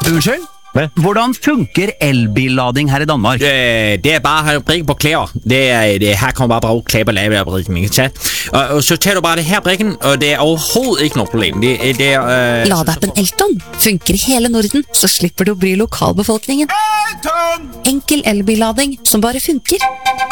Unnskyld? Hvordan funker elbillading her i Danmark? Det bare brikke på klæder. Her kan man bare bruge klæder på lavebrikken, ikke sant? Og så tager du bare det her brikken, og det overhovedet ikke noe problem. Ladeappen Elton funker i hele Norden, så slipper du å bry lokalbefolkningen. Enkel elbillading som bare funker.